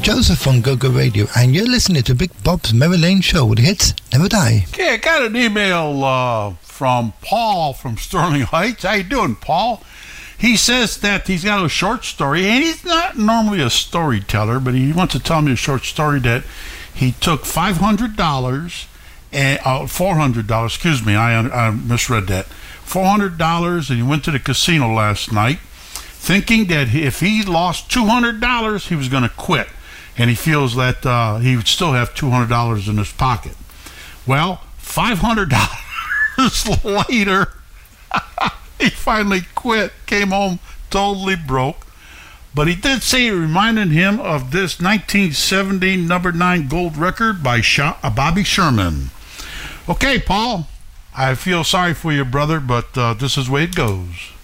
Joseph on Go-Go Radio, and you're listening to Big Bob's Merry Lane Show with the hits never die. Okay, I got an email from Paul from Sterling Heights. How you doing, Paul? He says that he's got a short story, and he's not normally a storyteller, but he wants to tell me a short story that he took $500 and $400. Excuse me, I misread that. $400, and he went to the casino last night, thinking that if he lost $200, he was going to quit. And he feels that he would still have $200 in his pocket. Well, $500 later, he finally quit, came home totally broke. But he did say it reminded him of this 1970 number 9 gold record by Bobby Sherman. Okay, Paul, I feel sorry for your brother, but this is the way it goes.